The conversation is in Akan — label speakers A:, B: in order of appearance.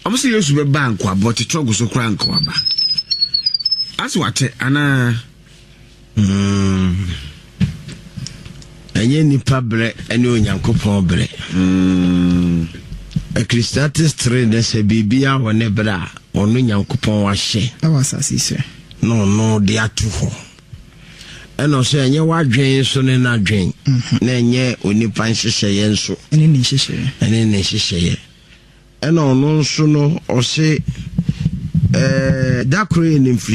A: I'm saying you be bank but the trouble so crank waba. As what ana enye nipa bre ene onyankopon bre. A Christianist train de se bibia wone bra onu nyankopon wa hye.
B: Awasasi se.
A: No they are too ho. Eno so enye wadwen so ne na dwen. Na enye onipa nhyehyeye nso.
B: Ene ne hyehyeye.
A: Ene ne hyehyeye. Eno no nso no o se dakore ne